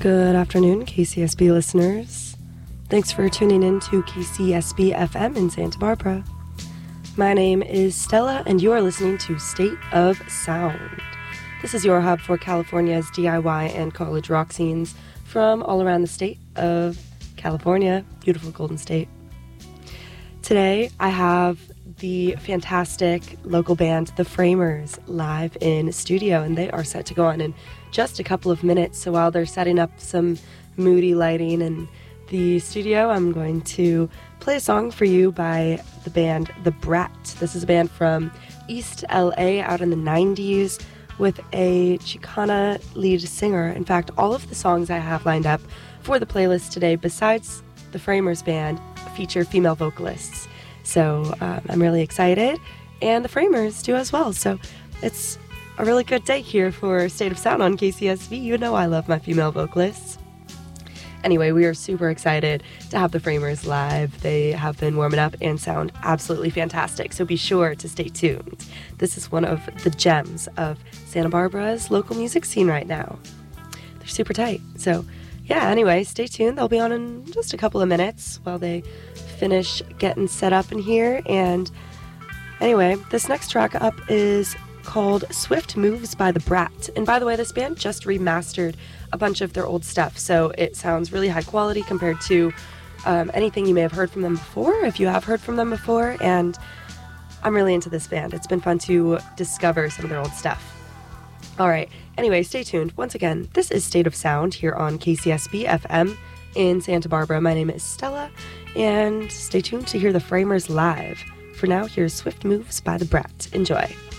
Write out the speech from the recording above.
Good afternoon, KCSB listeners. Thanks for tuning in to KCSB FM in Santa Barbara. My name is Stella, and you are listening to State of Sound. This is your hub for California's DIY and college rock scenes from all around the state of California, beautiful Golden State. Today, I have the fantastic local band, The Framers, live in studio, and they are set to go on in just a couple of minutes. So while they're setting up some moody lighting in the studio, I'm going to play a song for you by the band The Brat. This is a band from East LA out in the 90s with a Chicana lead singer. In fact, all of the songs I have lined up for the playlist today, besides The Framers band, feature female vocalists. So I'm really excited, and the Framers do as well. So it's a really good day here for State of Sound on KCSB. You know I love my female vocalists. Anyway, we are super excited to have the Framers live. They have been warming up and sound absolutely fantastic, so be sure to stay tuned. This is one of the gems of Santa Barbara's local music scene right now. They're super tight. So yeah, anyway, stay tuned. They'll be on in just a couple of minutes while they finish getting set up in here. And anyway, this next track up is called Swift Moves by The Brat. And by the way, this band just remastered a bunch of their old stuff, so it sounds really high quality compared to anything you may have heard from them before, if you have heard from them before. And I'm really into this band. It's been fun to discover some of their old stuff. All right, anyway, stay tuned. Once again, this is State of Sound here on KCSB FM in Santa Barbara. My name is Stella, and stay tuned to hear the Framers live. For now, here's Swift Moves by The Brat. Enjoy.